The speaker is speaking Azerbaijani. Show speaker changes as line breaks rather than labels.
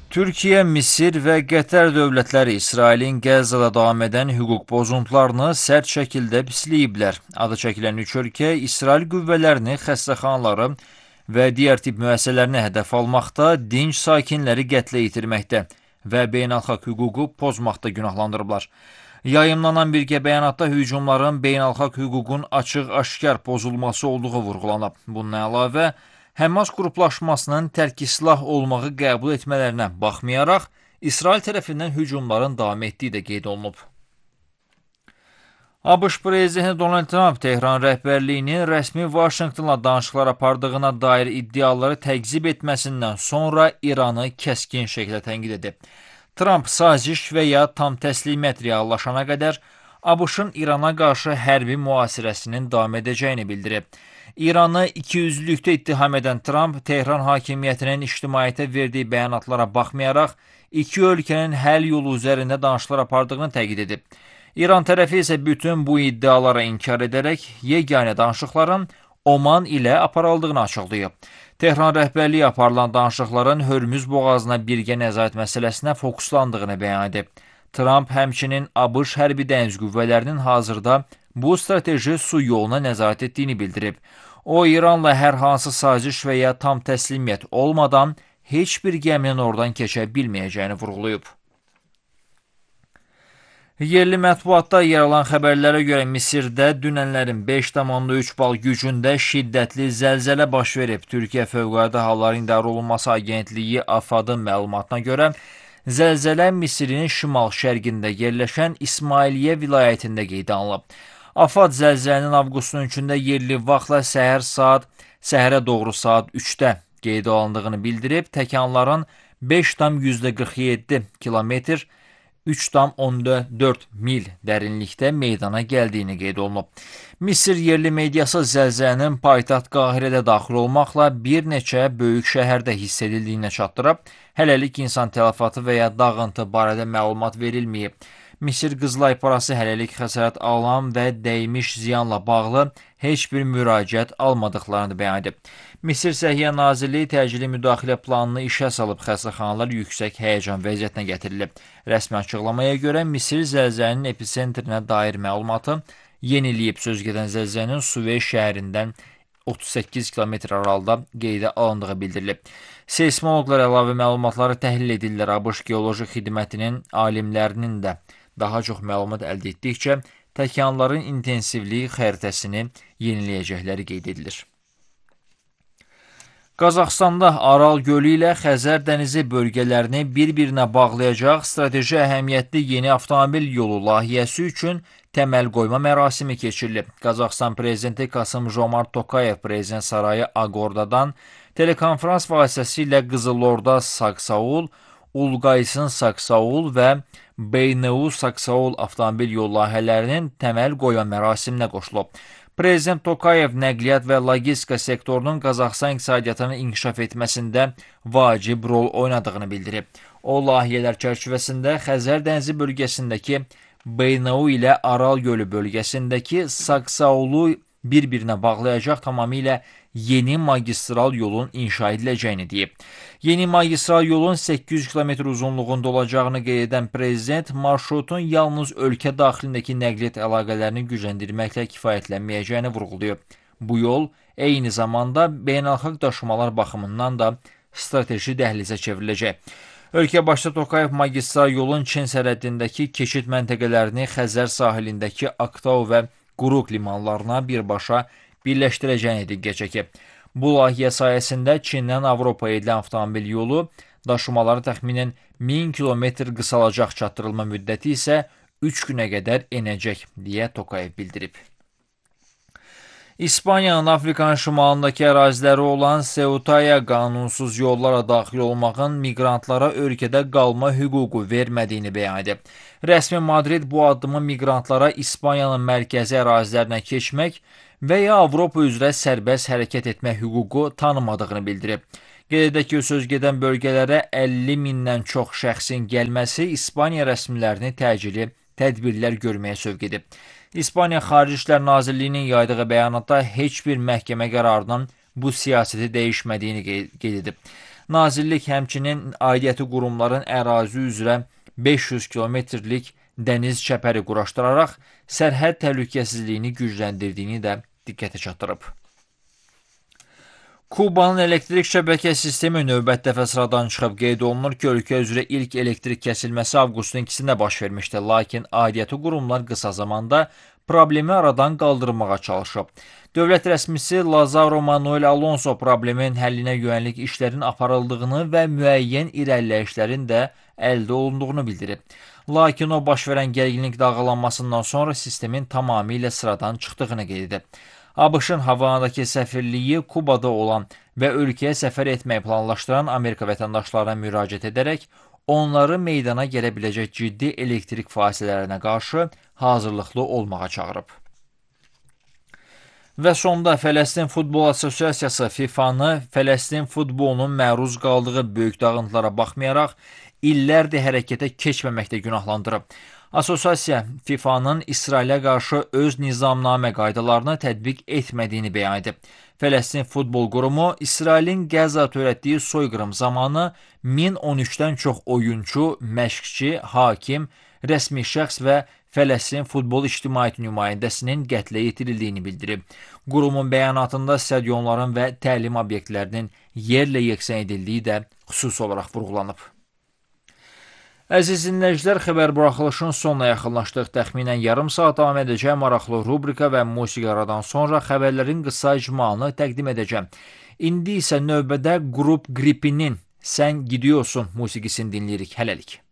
Türkiyə, Misir və Qətər dövlətləri İsrailin Qəzzada davam edən hüquq pozuntularını sərt şəkildə pisləyiblər. Adı çəkilən üç ölkə İsrail qüvvələrini, xəstəxanaları və digər tip müəssisələrini hədəf almaqda, dinc sakinləri qətlə yetirməkdə və beynəlxalq hüququ pozmaqda günahlandırıblar. Yayımlanan birgə bəyanatda hücumların beynəlxalq hüququn açıq-aşkar pozulması olduğu vurğulanıb. Bundan əlavə, Həmas qruplaşmasının tərk silah olmağı qəbul etmələrinə baxmayaraq, İsrail tərəfindən hücumların davam etdiyi də qeyd olunub. ABŞ prezidenti Donald Trump Tehran rəhbərliyinin rəsmi Vaşinqtonla danışıqlar apardığına dair iddiaları təqzib etməsindən sonra İranı kəskin şəkildə tənqid edib. Trump saziş və ya tam təslimət reallaşana qədər ABŞ-ın İrana qarşı hərbi mühasirəsinin davam edəcəyini bildirib. İranı ikiyüzlülükdə ittiham edən Trump, Tehran hakimiyyətinin ictimaiyyətə verdiyi bəyanatlara baxmayaraq, iki ölkənin həll yolu üzərində danışıqlar apardığını təqid edib. İran tərəfi isə bütün bu iddialara inkar edərək, yeganə danışıqların Oman ilə aparıldığını açıqlayıb. Tehran rəhbərliyi aparılan danışıqların Hörmüz boğazına birgə nəzarət məsələsinə fokuslandığını bəyan edib. Trump həmçinin ABŞ hərbi dəniz qüvvələrinin hazırda bu strateji su yoluna nəzarət etdiyini bildirib. O, İranla hər hansı saziş və ya tam təslimiyyət olmadan heç bir gəminin oradan keçə bilməyəcəyini vurğulayıb. Yerli mətbuatda yer alan xəbərlərə görə Misirdə dünənlərin 5,3 bal gücündə şiddətli zəlzələ baş verib. Türkiyə Fövqəladə Halların İdarə Olunması Agentliyi AFAD-ın məlumatına görə zəlzələ Misirin şimal-şərqində yerləşən İsmailiyyə vilayətində qeydə alınıb. AFAD zəlzələnin avqustun 3-də yerli vaxtla səhərə doğru saat 3-də qeydə alındığını bildirib, təkanların 5,47 kilometr 3,14 mil dərinlikdə meydana gəldiyini qeyd olunub. Misir yerli mediası zəlzələnin paytaxt Qahirədə daxil olmaqla bir neçə böyük şəhərdə hiss edildiyini çatdırıb, hələlik insan tələfatı və ya dağıntı barədə məlumat verilməyib. Misir Qızılay parası hələlik xəsarət alan və dəymiş ziyanla bağlı heç bir müraciət almadıqlarını bəyan edib. Misir Səhiyyə Nazirliyi təcili müdaxilə planını işə salıb, xəstəxanalar yüksək həyəcan vəziyyətinə gətirilib. Rəsmi açıqlamaya görə Misir zəlzələnin epicentrinə dair məlumatı yeniləyib. Söz gedən zəlzələnin Suvey şəhərindən 38 km aralıda qeydə alındığı bildirilib. Seysmoloqlar əlavə məlumatları təhlil edirlər. ABŞ Geoloji Xidmətinin alimlərinin də daha çox məlumat əldə etdikcə təkanların intensivliyi xəritəsini yeniləyəcəkləri qeyd edilir. Qazaxstanda Aral gölü ilə Xəzər dənizi bölgələrini bir-birinə bağlayacaq strateji əhəmiyyətli yeni avtomobil yolu layihəsi üçün təməl qoyma mərasimi keçirilib. Qazaxstan prezidenti Kasım-Jomart Tokayev prezident sarayı Agordadan telekonferans vasitəsilə Qızılorda Saksaul, Ulqaysın Saksaul və Beyneu Saksaul avtomobil yol layihələrinin təməl qoyma mərasiminə qoşulub. Prezident Tokayev nəqliyyat və logistika sektorunun Qazaxstan iqtisadiyyatının inkişaf etməsində vacib rol oynadığını bildirib. O, layihələr çərçivəsində Xəzər dənizi bölgəsindəki Beyneu ilə Aral gölü bölgəsindəki Saksaulu bir-birinə bağlayacaq tamamilə yeni magistral yolun inşa ediləcəyini deyib. Yeni magistral yolun 800 km uzunluğunda olacağını qeyd edən prezident marşrutun yalnız ölkə daxilindəki nəqliyyat əlaqələrini gücləndirməklə kifayətlənməyəcəyini vurğulayıb. Bu yol eyni zamanda beynəlxalq daşımalar baxımından da strateji dəhlizə çevriləcək. Ölkə başda Tokayev magistral yolun Çin sərhədindəki keçid məntəqələrini Xəzər sahilindəki Aktau və Quruq limanlarına birbaşa birləşdirəcəyini diqqət çəkib. Bu layihə sayəsində Çindən Avropaya edilən avtomobil yolu daşımaları təxminən 1000 km qısalacaq, çatdırılma müddəti isə 3 günə qədər enəcək, deyə Tokayev bildirib. İspaniyanın Afrikanın şimalındakı əraziləri olan Seutaya qanunsuz yollara daxil olmağın miqrantlara ölkədə qalma hüququ vermədiyini bəyan edib. Rəsmi Madrid bu addımı miqrantlara İspaniyanın mərkəzi ərazilərinə keçmək və ya Avropa üzrə sərbəst hərəkət etmək hüququ tanımadığını bildirib. Qeyd edək ki, söz gedən bölgələrə 50 mindən çox şəxsin gəlməsi İspaniya rəsmilərini təcili tədbirlər görməyə sövq edib. İspaniya Xarici İşlər Nazirliyinin yaydığı bəyanatda heç bir məhkəmə qərarının bu siyasəti dəyişmədiyini qeyd edib. Nazirlik həmçinin aidiyyəti qurumların ərazi üzrə 500 kilometrlik dəniz çəpəri quraşdıraraq sərhəd təhlükəsizliyini gücləndirdiyini də diqqətə çatdırıb. Kubanın elektrik şəbəkə sistemi növbət dəfə sıradan çıxıb. Qeyd olunur ki, ölkə üzrə ilk elektrik kəsilməsi avqustun 2-də baş vermişdi, lakin aidiyyəti qurumlar qısa zamanda problemi aradan qaldırmağa çalışıb. Dövlət rəsmisi Lazaro Manuel Alonso problemin həllinə yönəlik işlərin aparıldığını və müəyyən irəliləyişlərin də əldə olunduğunu bildirib. Lakin o, baş verən gərginlik dalğalanmasından sonra sistemin tamamilə sıradan çıxdığını qeyd edib. ABŞ-ın Havanadakı səfirliyi Kubada olan və ölkəyə səfər etməyi planlaşdıran Amerika vətəndaşlarına müraciət edərək onları meydana gələ biləcək ciddi elektrik fasilələrinə qarşı hazırlıqlı olmağa çağırıb. Və sonda Fələstin Futbol Assosiasiyası FIFA-nı Fələstin futbolunun məruz qaldığı böyük dağıntılara baxmayaraq illərdir hərəkətə keçməməkdə günahlandırıb. Asosiasiya FIFA-nın İsrailə qarşı öz nizamnamə qaydalarını tətbiq etmədiyini bəyan edib. Fələstin Futbol Qurumu İsrailin Qəzza törətdiyi soyqırım zamanı 1013-dən çox oyunçu, məşqçi, hakim, rəsmi şəxs və Fələstin Futbol İctimaiyyəti nümayəndəsinin qətlə yetirildiyini bildirib. Qurumun bəyanatında stadionların və təlim obyektlərinin yerlə yeksən edildiyi də xüsusi olaraq vurğulanıb. Əziz dinləyicilər, xəbər buraxılışın sonuna yaxınlaşdıq. Təxminən yarım saat davam edəcək maraqlı rubrika və musiqi aradan sonra xəbərlərin qısa icmalını təqdim edəcəm. İndi isə növbədə Qrup Qripinin Sən Gidiyorsun musiqisini dinləyirik. Hələlik.